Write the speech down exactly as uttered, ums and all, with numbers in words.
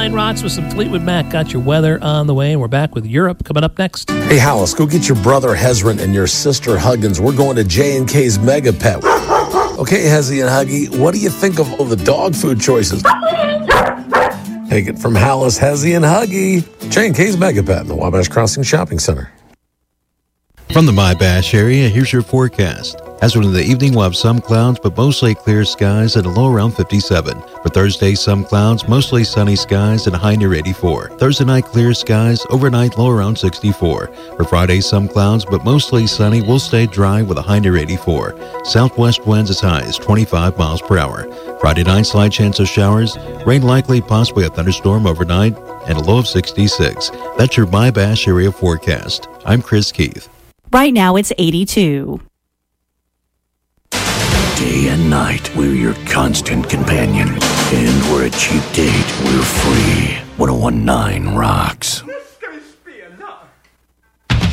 nine rocks with some Fleetwood Mac. Got your weather on the way, and we're back with Europe coming up next. Hey, Hollis, go get your brother Hezron and your sister Huggins. We're going to J and K's Mega Pet. Okay, Hezzy and Huggy, what do you think of all the dog food choices? Take it from Hollis, Hezzy, and Huggy. J and K's Mega Pet in the Wabash Crossing Shopping Center. From the My Bash area, here's your forecast. As of in the evening, we'll have some clouds, but mostly clear skies at a low around fifty-seven. For Thursday, some clouds, mostly sunny skies at a high near eighty-four. Thursday night, clear skies, overnight low around sixty-four. For Friday, some clouds, but mostly sunny. Will stay dry with a high near eighty-four. Southwest winds as high as twenty-five miles per hour. Friday night, slight chance of showers. Rain likely, possibly a thunderstorm overnight, and a low of sixty-six. That's your My Bash area forecast. I'm Chris Keith. Right now, it's eighty-two. Day and night, we're your constant companion. And we're a cheap date, we're free. one oh one point nine rocks. This guy's being nuts.